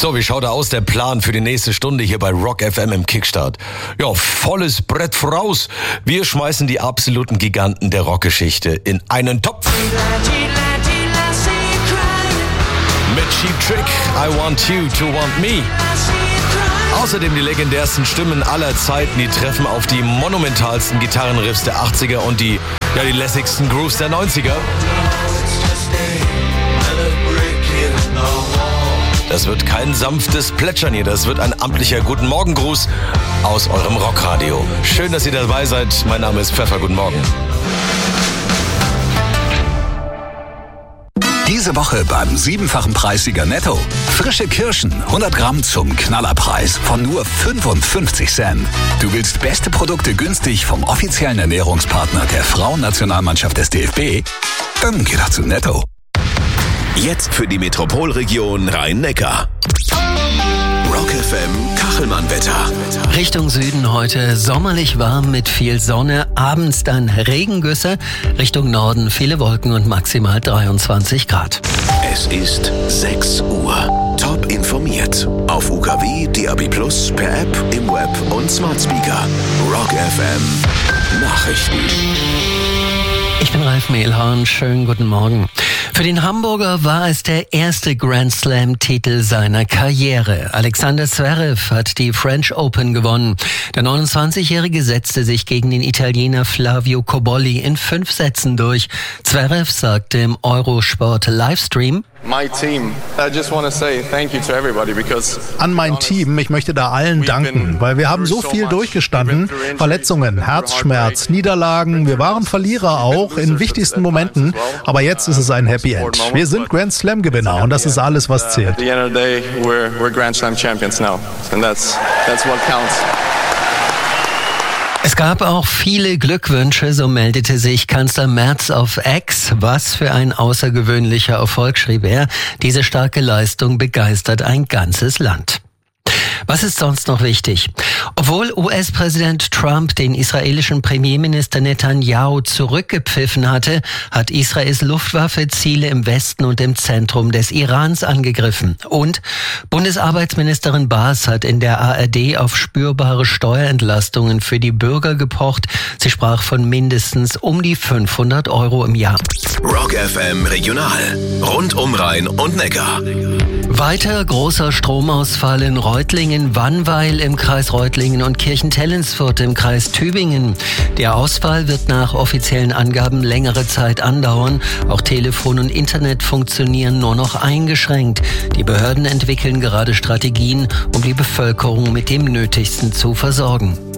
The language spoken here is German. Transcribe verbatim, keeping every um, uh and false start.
So, wie schaut aus der Plan für die nächste Stunde hier bei Rock F M im Kickstart? Ja, volles Brett voraus. Wir schmeißen die absoluten Giganten der Rockgeschichte in einen Topf. Mit Cheap Trick, I Want You to Want Me. Außerdem die legendärsten Stimmen aller Zeiten, die treffen auf die monumentalsten Gitarrenriffs der achtziger und die, ja, die lässigsten Grooves der neunziger. Das wird kein sanftes Plätschern hier, das wird ein amtlicher Guten Morgen Gruß aus eurem Rockradio. Schön, dass ihr dabei seid. Mein Name ist Pfeffer. Guten Morgen. Diese Woche beim siebenfachen Preissieger Netto. Frische Kirschen, hundert Gramm zum Knallerpreis von nur fünfundfünfzig Cent. Du willst beste Produkte günstig vom offiziellen Ernährungspartner der Frauennationalmannschaft des D F B? Dann geh doch zu Netto. Jetzt für die Metropolregion Rhein-Neckar. Rock F M Kachelmann-Wetter. Richtung Süden heute sommerlich warm mit viel Sonne, abends dann Regengüsse, Richtung Norden viele Wolken und maximal dreiundzwanzig Grad. Es ist sechs Uhr. Top informiert. Auf U K W, D A B plus, per App, im Web und Smart Speaker. Rock F M Nachrichten. Ich bin Ralf Mehlhorn, schönen guten Morgen. Für den Hamburger war es der erste Grand Slam-Titel seiner Karriere. Alexander Zverev hat die French Open gewonnen. Der neunundzwanzigjährige setzte sich gegen den Italiener Flavio Cobolli in fünf Sätzen durch. Zverev sagte im Eurosport Livestream: An mein Team, ich möchte da allen danken, weil wir haben so viel durchgestanden. Verletzungen, Herzschmerz, Niederlagen, wir waren Verlierer auch in wichtigsten Momenten, aber jetzt ist es ein Happy End. Wir sind Grand Slam Gewinner und das ist alles, was zählt. Es gab auch viele Glückwünsche, so meldete sich Kanzler Merz auf X. Was für ein außergewöhnlicher Erfolg, schrieb er. Diese starke Leistung begeistert ein ganzes Land. Was ist sonst noch wichtig? Obwohl U S-Präsident Trump den israelischen Premierminister Netanyahu zurückgepfiffen hatte, hat Israels Luftwaffe Ziele im Westen und im Zentrum des Irans angegriffen. Und Bundesarbeitsministerin Baas hat in der A R D auf spürbare Steuerentlastungen für die Bürger gepocht. Sie sprach von mindestens um die fünfhundert Euro im Jahr. Rock F M Regional. Rund um Rhein und Neckar. Weiter großer Stromausfall in Reutlingen, Wannweil im Kreis Reutlingen und Kirchentellensfurt im Kreis Tübingen. Der Ausfall wird nach offiziellen Angaben längere Zeit andauern. Auch Telefon und Internet funktionieren nur noch eingeschränkt. Die Behörden entwickeln gerade Strategien, um die Bevölkerung mit dem Nötigsten zu versorgen.